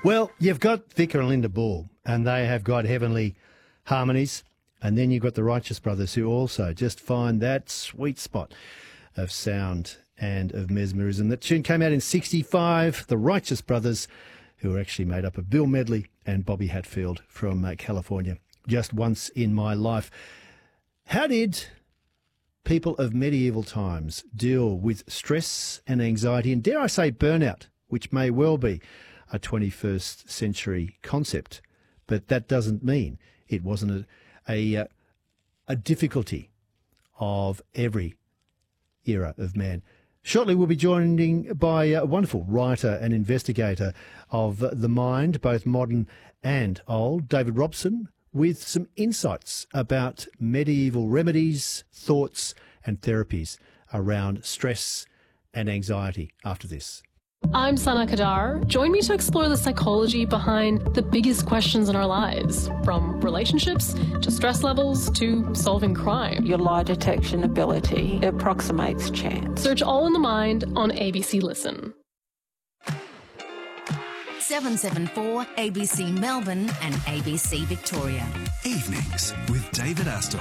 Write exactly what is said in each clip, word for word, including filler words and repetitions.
Well, you've got Vicar and Linda Ball, and they have got heavenly harmonies. And then you've got the Righteous Brothers, who also just find that sweet spot of sound and of mesmerism. That tune came out in sixty-five. The Righteous Brothers, who are actually made up of Bill Medley and Bobby Hatfield from uh, California. Just Once in My Life. How did people of medieval times deal with stress and anxiety, and dare I say burnout, which may well be a twenty-first century concept, but that doesn't mean it wasn't a a, a difficulty of every era of man. Shortly we'll be joined by a wonderful writer and investigator of the mind, both modern and old, David Robson, with some insights about medieval remedies, thoughts and therapies around stress and anxiety after this. I'm Sana Kadar. Join me to explore the psychology behind the biggest questions in our lives, from relationships to stress levels to solving crime. Your lie detection ability approximates chance. Search All in the Mind on A B C Listen. seven seven four A B C Melbourne and A B C Victoria. Evenings with David Astor.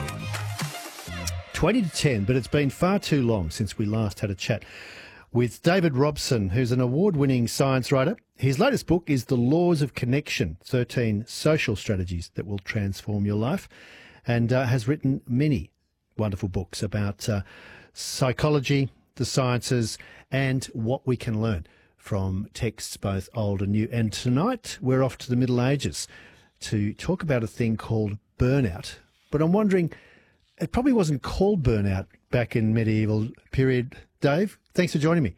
twenty to ten, but it's been far too long since we last had a chat with David Robson, who's an award-winning science writer. His latest book is The Laws of Connection, thirteen Social Strategies That Will Transform Your Life, and uh, has written many wonderful books about uh, psychology, the sciences, and what we can learn from texts both old and new. And tonight we're off to the Middle Ages to talk about a thing called burnout. But I'm wondering, it probably wasn't called burnout back in medieval period. Dave, thanks for joining me.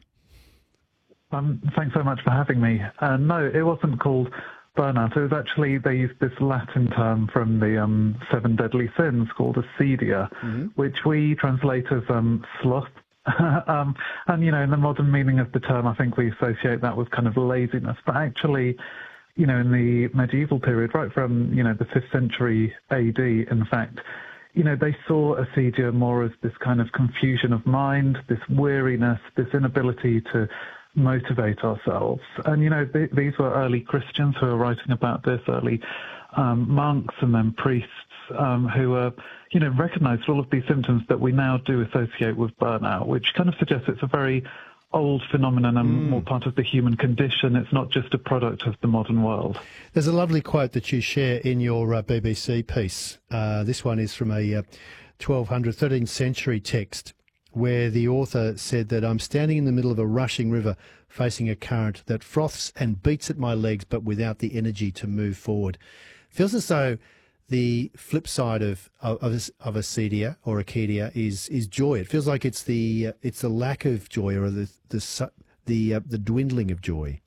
Um, thanks so much for having me. Uh, no, it wasn't called burnout. It was actually, they used this Latin term from the um, seven deadly sins called acedia, mm-hmm. which we translate as um, sloth. um, and, you know, in the modern meaning of the term, I think we associate that with kind of laziness. But actually, you know, in the medieval period, right from, you know, the fifth century A D, in fact, you know, they saw acedia more as this kind of confusion of mind, this weariness, this inability to motivate ourselves. And, you know, th- these were early Christians who were writing about this, early um, monks and then priests um, who were, you know, recognized all of these symptoms that we now do associate with burnout, which kind of suggests it's a very old phenomenon and mm. more part of the human condition. It's not just a product of the modern world. There's a lovely quote that you share in your uh, B B C piece. Uh, this one is from a uh, twelve hundred, thirteenth century text where the author said that I'm standing in the middle of a rushing river facing a current that froths and beats at my legs but without the energy to move forward. Feels as though the flip side of of, of acedia or acedia is is joy. It feels like it's the uh, it's the lack of joy or the the the, uh, the dwindling of joy.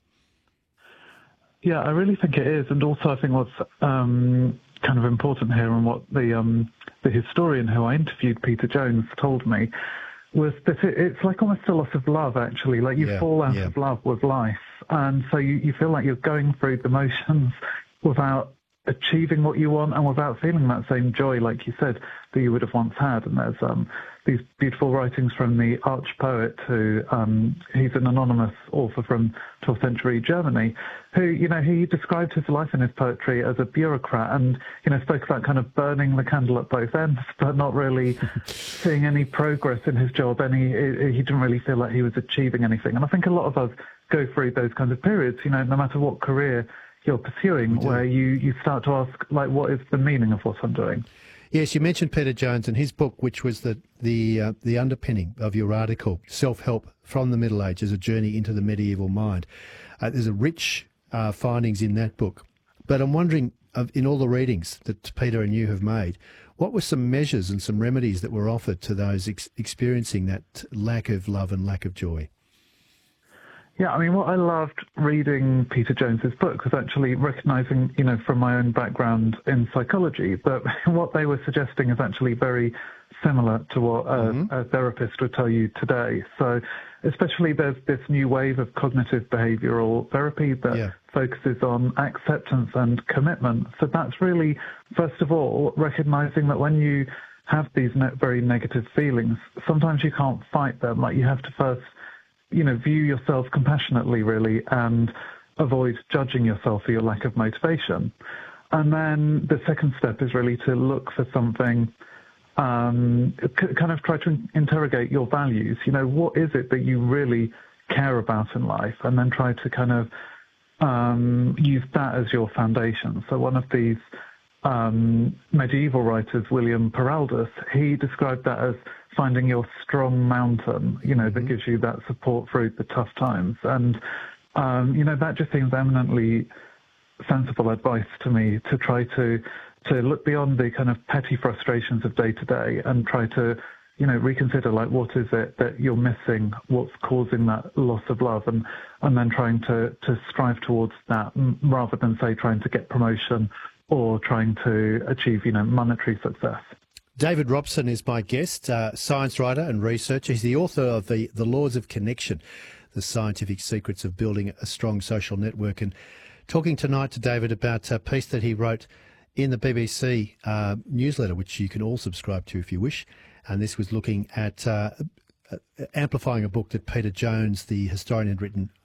Yeah, I really think it is, and also I think what's um, kind of important here, and what the um, the historian who I interviewed, Peter Jones, told me, was that it, it's like almost a loss of love. Actually, like you yeah, fall out yeah. of love with life, and so you, you feel like you're going through the motions without achieving what you want and without feeling that same joy, like you said, that you would have once had. And there's um, these beautiful writings from the arch poet who, um, he's an anonymous author from twelfth century Germany, who, you know, he described his life in his poetry as a bureaucrat and, you know, spoke about kind of burning the candle at both ends, but not really seeing any progress in his job. And he, he didn't really feel like he was achieving anything. And I think a lot of us go through those kinds of periods, you know, no matter what career you're pursuing, where you, you start to ask, like, what is the meaning of what I'm doing? Yes, you mentioned Peter Jones and his book, which was the the uh, the underpinning of your article, Self-Help from the Middle Ages, A Journey into the Medieval Mind. Uh, there's a rich uh, findings in that book. But I'm wondering, of, in all the readings that Peter and you have made, what were some measures and some remedies that were offered to those ex- experiencing that lack of love and lack of joy? Yeah, I mean, what I loved reading Peter Jones's book was actually recognizing, you know, from my own background in psychology, that what they were suggesting is actually very similar to what a, mm-hmm. a therapist would tell you today. So especially there's this new wave of cognitive behavioral therapy that yeah. focuses on acceptance and commitment. So that's really, first of all, recognizing that when you have these ne- very negative feelings, sometimes you can't fight them. Like, you have to first, you know, view yourself compassionately, really, and avoid judging yourself for your lack of motivation. And then the second step is really to look for something, um, c- kind of try to interrogate your values. You know, what is it that you really care about in life? And then try to kind of um, use that as your foundation. So one of these um, medieval writers, William Peraldus, he described that as finding your strong mountain, you know, mm-hmm. that gives you that support through the tough times. And, um, you know, that just seems eminently sensible advice to me, to try to to look beyond the kind of petty frustrations of day to day and try to, you know, reconsider, like, what is it that you're missing, what's causing that loss of love, and and then trying to to strive towards that, rather than, say, trying to get promotion or trying to achieve, you know, monetary success. David Robson is my guest, uh, science writer and researcher. He's the author of the the Laws of Connection, the scientific secrets of building a strong social network, and talking tonight to David about a piece that he wrote in the B B C uh, newsletter, which you can all subscribe to if you wish. And this was looking at uh, amplifying a book that Peter Jones, the historian, had written